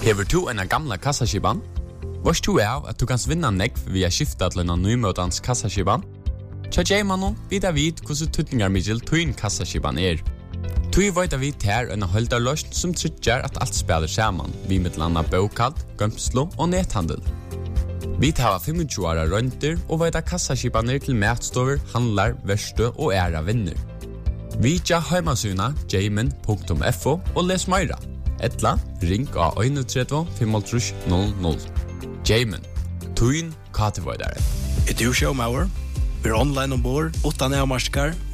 Hever du en gamla kassaskiban? Varst du av at du kan vinna nekv via skifta til en nymøtans kassaskiban? Tja J-mannen vidar vid hvordan tutningarmiddel tuin kassaskiban Tui veit vi ter en holdarløst som tryggjar at alt spiller saman, vi mittlanda bokald, gømslo og nethandel. Vi tar 25 åra rønter og veit kassaskibaner til matstover, handlar, verstø og æra vinner. Vi tja heimasuna jamin.fo og les meira. Etla, ring av 31 500. Jamin, tuin katevoidare. Du showmauer, we're online ombord, 8 nærmarskar,